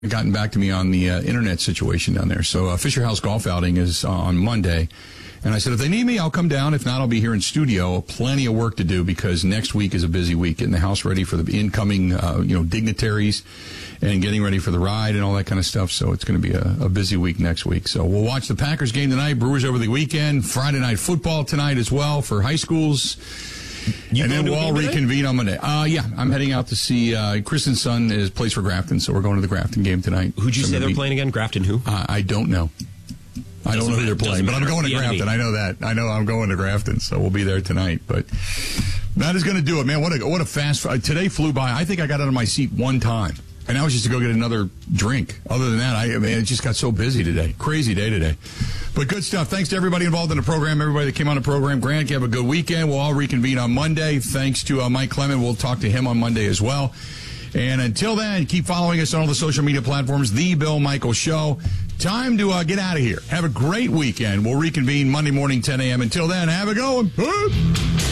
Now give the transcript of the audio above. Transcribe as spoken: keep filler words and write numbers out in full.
gotten back to me on the uh, internet situation down there. So uh, Fisher House golf outing is uh, on Monday. And I said, if they need me, I'll come down. If not, I'll be here in studio. Plenty of work to do because next week is a busy week. Getting the house ready for the incoming, uh, you know, dignitaries and getting ready for the ride and all that kind of stuff. So it's going to be a, a busy week next week. So we'll watch the Packers game tonight, Brewers over the weekend, Friday night football tonight as well for high schools. You and then we'll all reconvene on Monday. Uh, yeah, I'm heading out to see, uh, Kristen's son is plays for Grafton, so we're going to the Grafton game tonight. Who'd you so say they were be, playing again? Grafton who? Uh, I don't know. I don't know who they're playing, but I'm going to Grafton. I know that. I know I'm going to Grafton, so we'll be there tonight. But that is going to do it, man. What a what a fast uh, today flew by. I think I got out of my seat one time, and that was just to go get another drink. Other than that, I, I mean, it just got so busy today. Crazy day today. But good stuff. Thanks to everybody involved in the program, everybody that came on the program. Grant, you have a good weekend. We'll all reconvene on Monday. Thanks to uh, Mike Clement. We'll talk to him on Monday as well. And until then, keep following us on all the social media platforms, The Bill Michaels Show. Time to uh, get out of here. Have a great weekend. We'll reconvene Monday morning, ten a.m. Until then, have a good one.